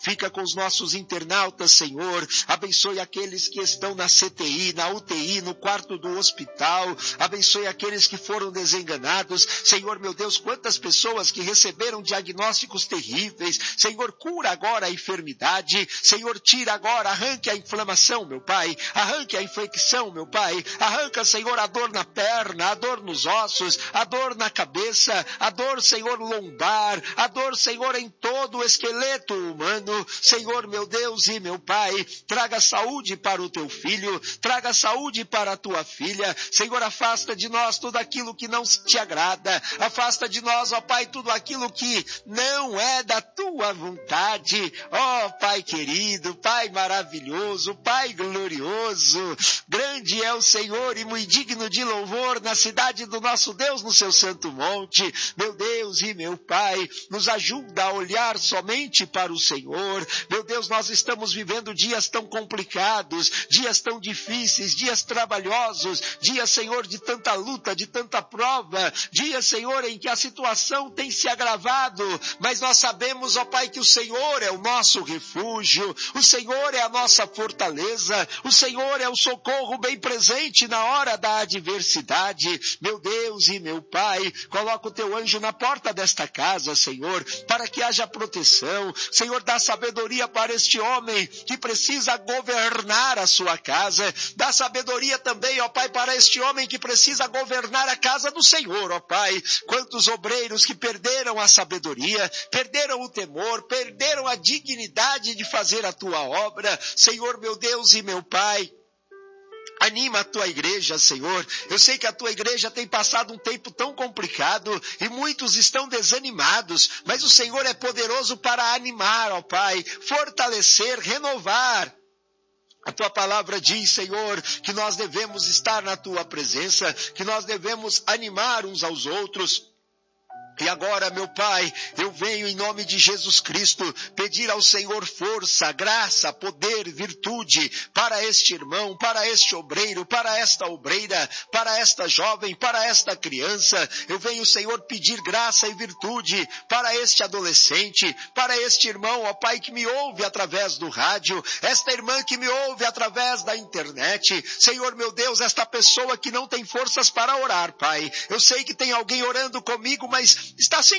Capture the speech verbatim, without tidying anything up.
Fica com os nossos internautas, Senhor. Abençoe aqueles que estão na C T I, na U T I, no quarto do hospital. Abençoe aqueles que foram desenganados. Senhor, meu Deus, quantas pessoas que receberam diagnósticos terríveis. Senhor, cura agora a enfermidade. Senhor, tira agora, arranque a inflamação, meu Pai. Arranque a infecção, meu Pai. Arranca, Senhor, a dor na perna, a dor nos ossos, a dor na cabeça, a dor, Senhor, lombar, a dor, Senhor, em todo o esqueleto humano. Senhor, meu Deus e meu Pai, traga saúde para o teu filho, traga saúde para a tua filha. Senhor, afasta de nós tudo aquilo que não te agrada, afasta de nós, ó Pai, tudo aquilo que não é da tua vontade. Ó Pai querido, Pai maravilhoso, Pai glorioso, grande é o Senhor e muito digno de louvor na cidade do nosso Deus, no seu santo monte. Meu Deus e meu Pai, nos ajuda a olhar somente para o Senhor. Meu Deus, nós estamos vivendo dias tão complicados, dias tão difíceis, dias trabalhosos, dias, Senhor, de tanta luta, de tanta prova, dias, Senhor, em que a situação tem se agravado, mas nós sabemos, ó Pai, que o Senhor é o nosso refúgio, o Senhor é a nossa fortaleza, o Senhor é o socorro bem presente na hora da adversidade. Meu Deus e meu Pai, coloca o teu anjo na porta desta casa, Senhor, para que haja proteção. Senhor, dá sabedoria para este homem que precisa governar a sua casa. Dá sabedoria também, ó Pai, para este homem que precisa governar a casa do Senhor, ó Pai. Quantos obreiros que perderam a sabedoria, perderam o temor, perderam a dignidade de fazer a tua obra. Senhor, meu Deus e meu Pai, anima a tua igreja, Senhor. Eu sei que a tua igreja tem passado um tempo tão complicado e muitos estão desanimados, mas o Senhor é poderoso para animar, ó Pai, fortalecer, renovar. A tua palavra diz, Senhor, que nós devemos estar na tua presença, que nós devemos animar uns aos outros. E agora, meu Pai, eu venho em nome de Jesus Cristo pedir ao Senhor força, graça, poder, virtude para este irmão, para este obreiro, para esta obreira, para esta jovem, para esta criança. Eu venho, Senhor, pedir graça e virtude para este adolescente, para este irmão, ó Pai, que me ouve através do rádio, esta irmã que me ouve através da internet. Senhor, meu Deus, esta pessoa que não tem forças para orar, Pai. Eu sei que tem alguém orando comigo, mas está sem